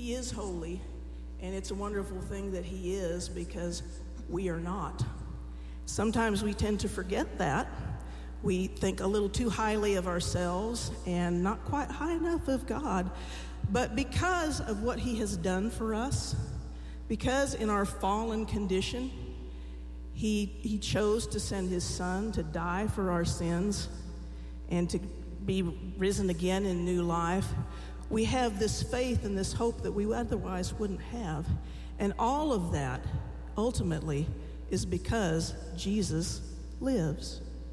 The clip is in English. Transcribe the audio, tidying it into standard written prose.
He is holy, and it's a wonderful thing that He is, because we are not. Sometimes we tend to forget that. We think a little too highly of ourselves and not quite high enough of God. But because of what He has done for us, because in our fallen condition, He chose to send His Son to die for our sins and to be risen again in new life, we have this faith and this hope that we otherwise wouldn't have. And all of that, ultimately, is because Jesus lives.